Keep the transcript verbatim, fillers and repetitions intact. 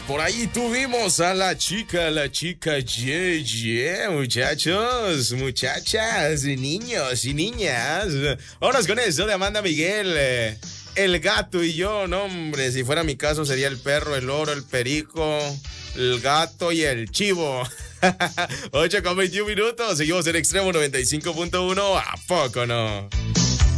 por ahí tuvimos a la chica, la chica Ye, Ye, muchachos, muchachas, niños y niñas. Vámonos con eso de Amanda Miguel. eh, El gato y yo, no hombre, si fuera mi caso sería el perro, el loro, el perico, el gato y el chivo. ocho con veintiún minutos, seguimos en Extremo noventa y cinco punto uno, ¿a poco no?